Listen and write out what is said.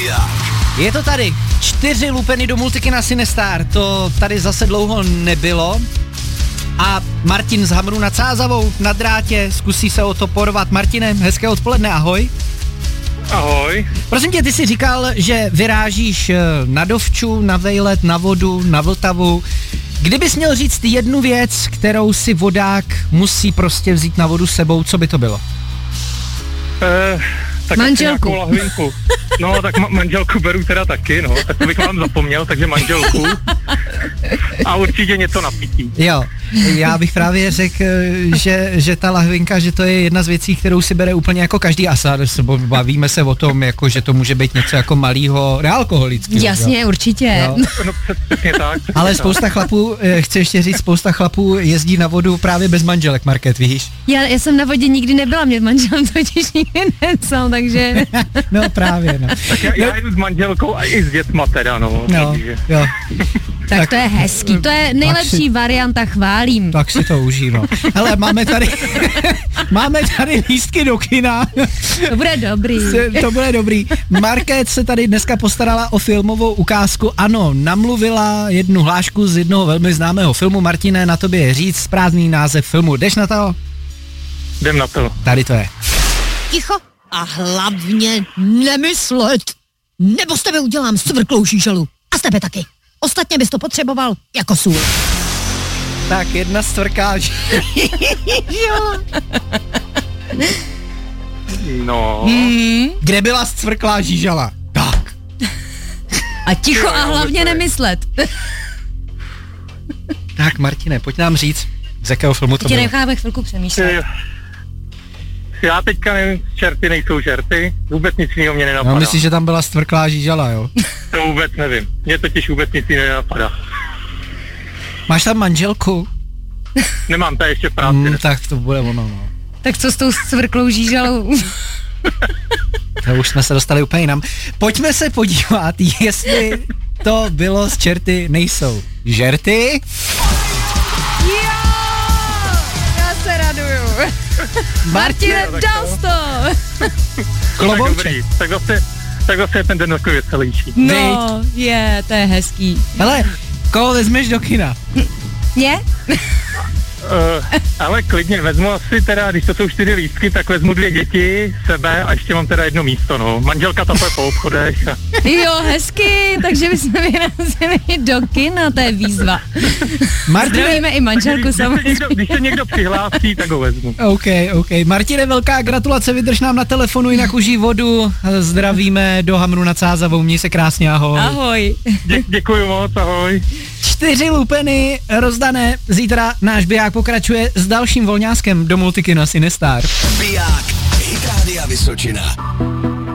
Je to tady. 4 lupeny do Multiky na Sinestar. To tady zase dlouho nebylo. A Martin z Hamru nad Sázavou na drátě zkusí se o to porvat. Martine, hezké odpoledne, ahoj. Ahoj. Prosím tě, ty jsi říkal, že vyrážíš na Dovču, na Vejlet, na vodu, na Vltavu. Kdybys měl říct jednu věc, kterou si vodák musí prostě vzít na vodu sebou, co by to bylo? Tak manželku. Lahvinku. No, tak manželku beru teda taky, no. Tak to bych vám zapomněl, takže manželku. A určitě něco na pití. Jo, já bych právě řekl, že ta lahvinka, že to je jedna z věcí, kterou si bere úplně jako každý asár. Bavíme se o tom, jako, že to může být něco jako malýho nealkoholického. Jasně, jo. Určitě. Jo. No, přesně tak. Ale spousta chlapů, chci ještě říct, spousta chlapů jezdí na vodu právě bez manželek, Market, víš? Já jsem na vodě nikdy nebyla, mě manžel totiž nikdy nepsal, takže... No právě, no. Tak já jdu s manželkou a i s dětma teda, no. Takže. Jo. Tak to je hezký, to je nejlepší varianta, chválím. Tak si to užij, no. Hele, máme tady lístky do kina. To bude dobrý. To bude dobrý. Market se tady dneska postarala o filmovou ukázku. Ano, namluvila jednu hlášku z jednoho velmi známého filmu. Martine, na tobě je říct prázdný název filmu. Jdeš na to? Jdem na to. Tady to je. Ticho a hlavně nemyslet. Nebo z tebe udělám svrklou šíšelu. A z tebe taky. Ostatně bys to potřeboval jako sůl. Tak, jedna stvrká. No. Kde byla stvrklá žížala? Tak. A ticho a hlavně nemyslet. Tak, Martine, pojď nám říct, z jakého filmu to bylo. Tě necháme chvilku přemýšlet. Já teďka nevím, čerty nejsou žerty, vůbec nic jiného mě nenapadá. No, myslíš, že tam byla stvrklá žížala, jo? To vůbec nevím, mě totiž vůbec nic jiného nenapadá. Máš tam manželku? Nemám, to je ještě v práci. Tak to bude ono, no. Tak co s tou svrklou žížalou? To už jsme se dostali úplně jinam. Pojďme se podívat, jestli to bylo z čerty nejsou žerty. Jo! Já se raduju. Martine, dal to! Klobouček. Tak zase je ten den takový veselější. No, to je hezký. Hele, koho vezmeš do kina? Mě? Ale klidně, vezmu asi teda, když to jsou 4 lístky, tak vezmu 2 děti, sebe a ještě mám teda jedno místo, no. Manželka ta po obchodech. Jo, hezky, takže bychom vyrazili do kina, to je výzva. Zdravíme i manželku samozřejmě. Když se někdo přihlásí, tak ho vezmu. OK. Martine, velká gratulace, vydrž nám na telefonu, jinak užij vodu. Zdravíme do Hamru nad Sázavou, měj se krásně, ahoj. Ahoj. Děkuju moc, ahoj. 4 lupeny rozdané, zítra náš biják pokračuje s dalším volňáskem do Multiky na Sinestar. Biják, Hit Rádia Vysočina.